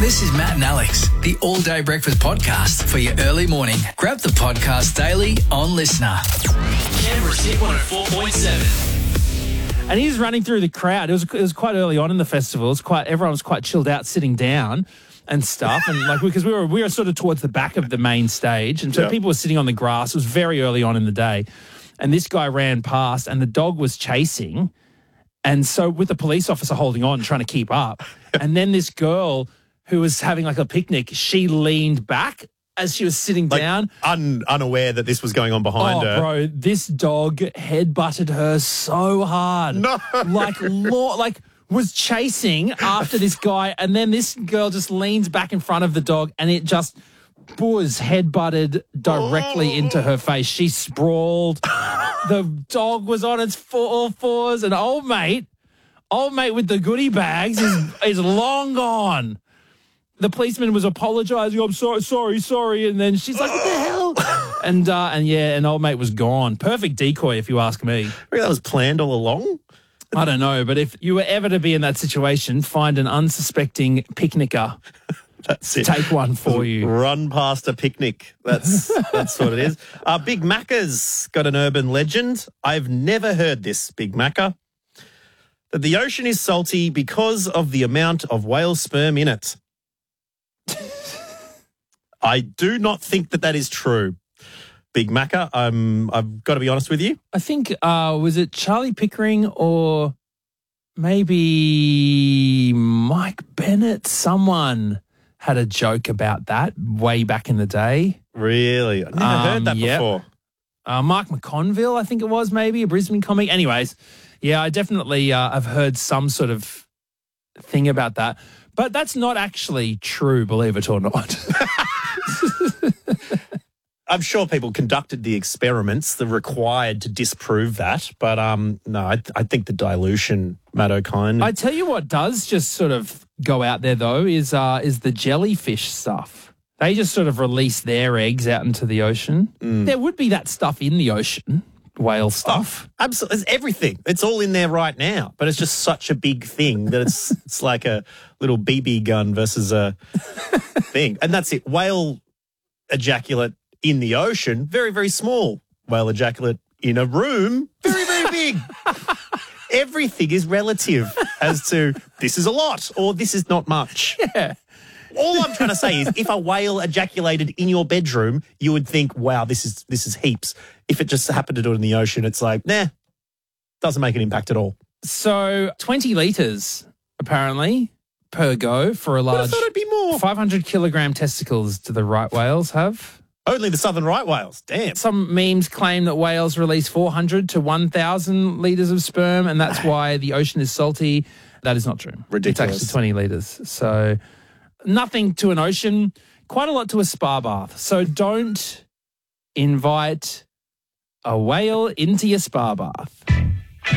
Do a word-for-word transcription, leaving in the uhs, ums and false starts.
This is Matt and Alex, the All Day Breakfast Podcast for your early morning. Grab the podcast daily on Listener. Canberra's Hit one oh four point seven. And he was running through the crowd. It was it was quite early on in the festival. It was quite everyone was quite chilled out, sitting down and stuff. And like because we were we were sort of towards the back of the main stage, and so Yep. people were sitting on the grass. It was very early on in the day, and this guy ran past, and the dog was chasing, and so with the police officer holding on, trying to keep up, and then this girl who was having like a picnic, she leaned back as she was sitting Like, down. un, unaware that this was going on behind Oh, her. bro, this dog headbutted her so hard. No. Like, law, like was chasing after this guy, and then this girl just leans back in front of the dog, and it just was headbutted directly into her face. She sprawled. The dog was on its four fours, and old mate, old mate with the goodie bags is, is long gone. The policeman was apologising. I'm sorry, sorry, sorry. And then she's like, what the hell? And, uh, and yeah, and old mate was gone. Perfect decoy, if you ask me. I think that was planned all along. I don't know, but if you were ever to be in that situation, find an unsuspecting picnicker. That's it. Take one for you. Run past a picnic. That's that's what it is. Uh, Big Macca's got an urban legend. I've never heard this, Big Macca. That the ocean is salty because of the amount of whale sperm in it. I do not think that that is true, Big Macca. I'm, I've got to be honest with you. I think, uh, was it Charlie Pickering or maybe Mike Bennett? Someone had a joke about that way back in the day. Really? I've never Um, heard that yep. before. Uh, Mark McConville, I think it was, maybe, a Brisbane comic. Anyways, yeah, I definitely uh, have heard some sort of thing about that. But that's not actually true, believe it or not. I'm sure people conducted the experiments that required to disprove that, but um, no, I, I think the dilution, Matt O'Kine. I tell you what does just sort of go out there, though, is uh, is the jellyfish stuff. They just sort of release their eggs out into the ocean. Mm. There would be that stuff in the ocean, whale stuff. Absolutely, it's everything. It's all in there right now, but it's just such a big thing that it's it's like a little B B gun versus a thing, and that's it. Whale ejaculate in the ocean, very very small. Whale ejaculate in a room, very very big. Everything is relative as to this is a lot or this is not much. Yeah. All I'm trying to say is if a whale ejaculated in your bedroom, you would think, wow, this is this is heaps. If it just happened to do it in the ocean, it's like, nah, doesn't make an impact at all. So twenty litres, apparently, per go for a But I large thought it'd be more. five hundred kilogram testicles do the right whales have. Only the southern right whales. Damn. Some memes claim that whales release four hundred to one thousand litres of sperm, and that's why the ocean is salty. That is not true. Ridiculous. It's actually twenty litres. So nothing to an ocean, quite a lot to a spa bath. So don't invite a whale into your spa bath.